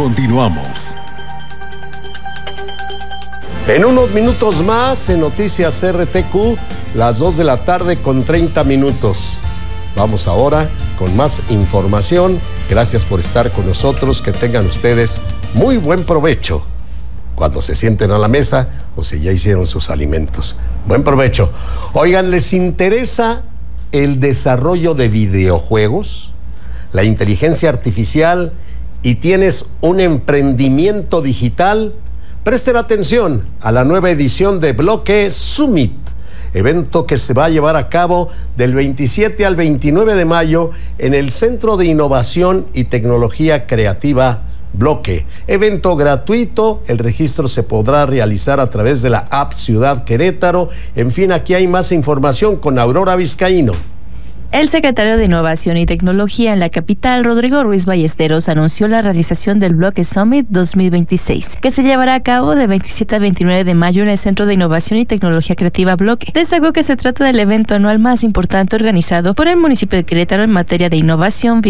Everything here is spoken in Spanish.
Continuamos. En unos minutos más, en Noticias RTQ, las 2 de la tarde con 30 minutos. Vamos ahora con más información. Gracias por estar con nosotros. Que tengan ustedes muy buen provecho cuando se sienten a la mesa o si ya hicieron sus alimentos. Buen provecho. Oigan, ¿les interesa el desarrollo de videojuegos, la inteligencia artificial y tienes un emprendimiento digital? Presten atención a la nueva edición de Bloque Summit, evento que se va a llevar a cabo del 27 al 29 de mayo en el Centro de Innovación y Tecnología Creativa Bloque. Evento gratuito, el registro se podrá realizar a través de la app Ciudad Querétaro. En fin, aquí hay más información con Aurora Vizcaíno. El secretario de Innovación y Tecnología en la capital, Rodrigo Ruiz Ballesteros, anunció la realización del Bloque Summit 2026, que se llevará a cabo de 27 a 29 de mayo en el Centro de Innovación y Tecnología Creativa Bloque. Destacó que se trata del evento anual más importante organizado por el municipio de Querétaro en materia de innovación,